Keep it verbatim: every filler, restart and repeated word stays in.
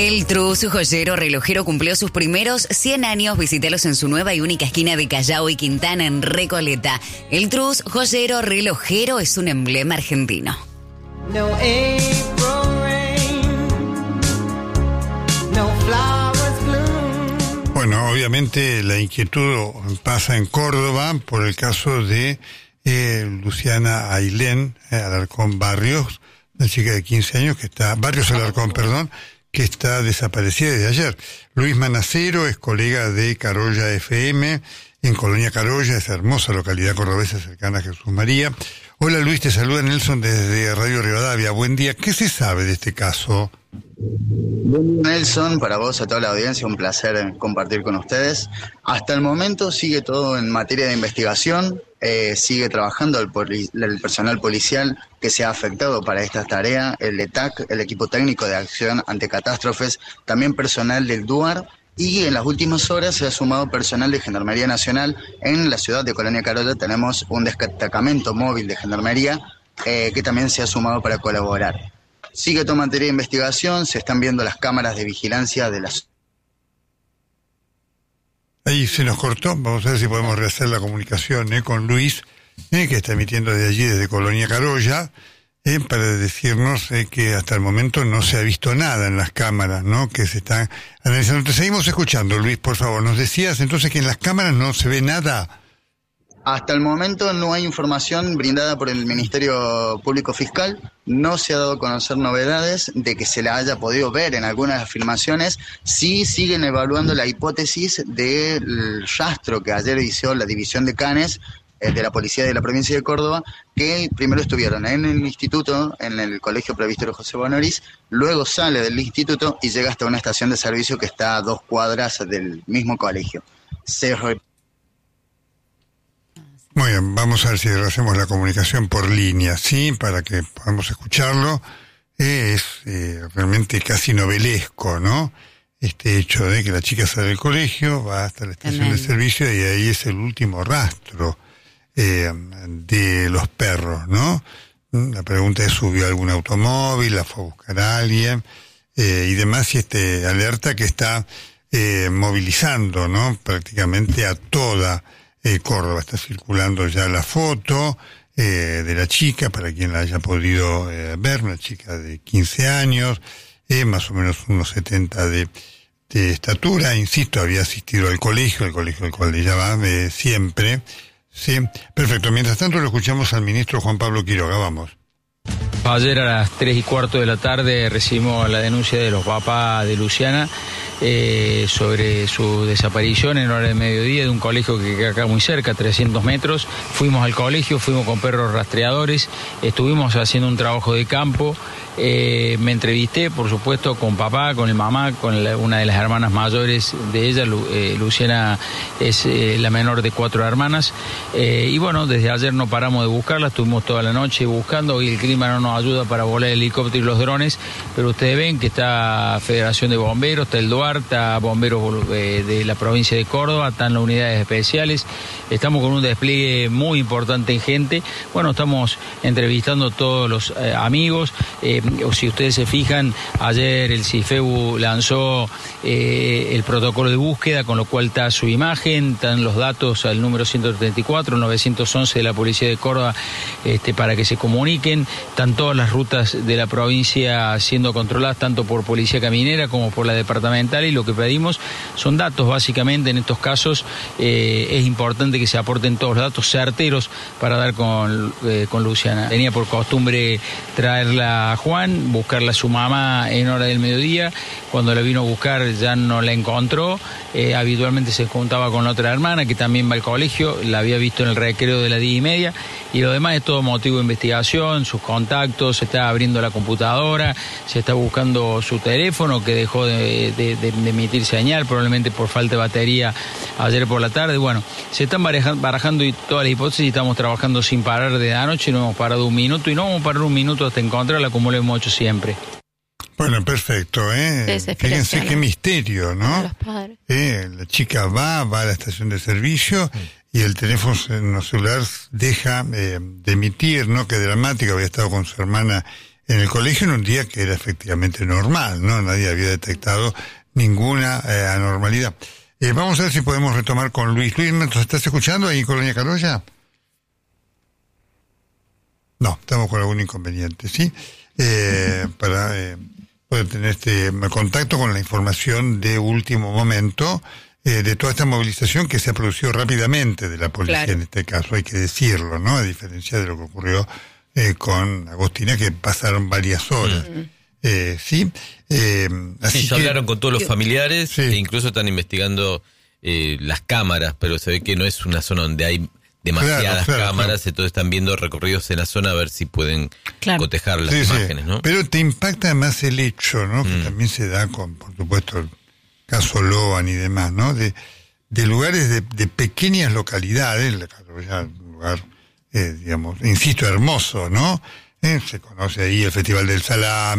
El Trus joyero relojero cumplió sus primeros cien años. Visítalos en su nueva y única esquina de Callao y Quintana en Recoleta. El Trus joyero relojero es un emblema argentino. No April rain, no flowers bloom. Bueno, obviamente la inquietud pasa en Córdoba por el caso de eh, Luciana Ailén eh, Alarcón Barrios, una chica de quince años que está, Barrios Alarcón, perdón, que está desaparecida desde ayer. Luis Manacero es colega de Carolla F M, en Colonia Carolla, esa hermosa localidad cordobesa cercana a Jesús María. Hola Luis, te saluda Nelson desde Radio Rivadavia. Buen día, ¿qué se sabe de este caso? Nelson, para vos, a toda la audiencia, un placer compartir con ustedes. Hasta el momento sigue todo en materia de investigación, eh, sigue trabajando el, poli- el personal policial que se ha afectado para esta tarea, el E T A C, el equipo técnico de acción ante catástrofes, también personal del DUAR, y en las últimas horas se ha sumado personal de Gendarmería Nacional. En la ciudad de Colonia Carolla tenemos un destacamento móvil de Gendarmería eh, que también se ha sumado para colaborar. Sigue toda materia de investigación, se están viendo las cámaras de vigilancia de las... Ahí se nos cortó, vamos a ver si podemos rehacer la comunicación eh, con Luis, eh, que está emitiendo desde allí, desde Colonia Carolla, eh, para decirnos eh, que hasta el momento no se ha visto nada en las cámaras, ¿no?, que se están analizando. Te seguimos escuchando, Luis, por favor. Nos decías entonces que en las cámaras no se ve nada. Hasta el momento no hay información brindada por el Ministerio Público Fiscal, no se ha dado a conocer novedades de que se la haya podido ver en algunas afirmaciones. Sí siguen evaluando la hipótesis del rastro que ayer hizo la División de Canes eh, de la Policía de la Provincia de Córdoba, que primero estuvieron en el instituto, en el Colegio Presbítero José Bonoris, luego sale del instituto y llega hasta una estación de servicio que está a dos cuadras del mismo colegio. Se re- Muy bien, vamos a ver si hacemos la comunicación por línea, ¿sí?, para que podamos escucharlo. Eh, es eh, realmente casi novelesco, ¿no?, este hecho de que la chica sale del colegio, va hasta la estación Amén. de servicio y ahí es el último rastro eh, de los perros, ¿no? La pregunta es, ¿subió algún automóvil, la fue a buscar a alguien eh, y demás? Y este alerta que está eh, movilizando, ¿no?, prácticamente a toda Eh, Córdoba. Está circulando ya la foto eh, de la chica, para quien la haya podido eh, ver, una chica de quince años, eh, más o menos unos setenta de, de estatura. Insisto, había asistido al colegio, al colegio al cual ella va eh, siempre. Sí, perfecto. Mientras tanto lo escuchamos al ministro Juan Pablo Quiroga. Vamos. Ayer a las tres y cuarto de la tarde recibimos la denuncia de los papás de Luciana eh, sobre su desaparición en hora de mediodía de un colegio que queda acá muy cerca, trescientos metros. Fuimos al colegio, fuimos con perros rastreadores, estuvimos haciendo un trabajo de campo. Eh, me entrevisté, por supuesto, con papá, con el mamá, con la, una de las hermanas mayores de ella. Lu, eh, Luciana es eh, la menor de cuatro hermanas. Eh, y bueno, desde ayer no paramos de buscarla, estuvimos toda la noche buscando. Hoy el clima no nos ayuda para volar el helicóptero y los drones, pero ustedes ven que está Federación de Bomberos, está el DUAR, está Bomberos eh, de la provincia de Córdoba, están las unidades especiales. Estamos con un despliegue muy importante en gente. Bueno, estamos entrevistando a todos los eh, amigos. Eh, o si ustedes se fijan, ayer el CIFEBU lanzó eh, el protocolo de búsqueda, con lo cual está su imagen, están los datos al número ciento treinta y cuatro, novecientos once de la Policía de Córdoba, este, para que se comuniquen. Están todas las rutas de la provincia siendo controladas, tanto por Policía Caminera como por la departamental, y lo que pedimos son datos, básicamente. En estos casos eh, es importante que se aporten todos los datos certeros para dar con, eh, con Luciana. Tenía por costumbre traerla a Juan, buscarla a su mamá en hora del mediodía. Cuando la vino a buscar ya no la encontró. Eh, habitualmente se juntaba con la otra hermana que también va al colegio, la había visto en el recreo de las diez y media, y lo demás es todo motivo de investigación, sus contactos, se está abriendo la computadora, se está buscando su teléfono que dejó de, de, de, de emitir señal, probablemente por falta de batería ayer por la tarde. Bueno, se están barajando, barajando y todas las hipótesis, y estamos trabajando sin parar desde anoche, no hemos parado un minuto y no vamos a parar un minuto hasta encontrarla, como lo hemos hecho siempre. Bueno, perfecto, ¿eh? Fíjense qué misterio, ¿no? Eh, la chica va, va a la estación de servicio y el teléfono celular deja eh, de emitir, ¿no? Qué dramático, había estado con su hermana en el colegio en un día que era efectivamente normal, ¿no? Nadie había detectado ninguna eh, anormalidad. Eh, vamos a ver si podemos retomar con Luis. Luis, ¿nos estás escuchando ahí en Colonia Carolla? No, estamos con algún inconveniente, ¿sí? Eh, para eh, poder tener este contacto con la información de último momento eh, de toda esta movilización que se ha producido rápidamente de la policía, claro. En este caso hay que decirlo, ¿no? A diferencia de lo que ocurrió eh, con Agostina, que pasaron varias horas. Mm. Eh, sí, eh, así sí, ya que, hablaron con todos los familiares, sí. E incluso están investigando eh, las cámaras, pero se ve que no es una zona donde hay demasiadas claro, claro, cámaras, claro. Entonces están viendo recorridos en la zona a ver si pueden claro. cotejar las sí, imágenes, sí. ¿no? Pero te impacta más el hecho, ¿no? Mm. Que también se da con, por supuesto, el caso Loan y demás, ¿no? De, de lugares de, de pequeñas localidades, un lugar, eh, digamos, insisto, hermoso, ¿no? Eh, se conoce ahí el Festival del Salame,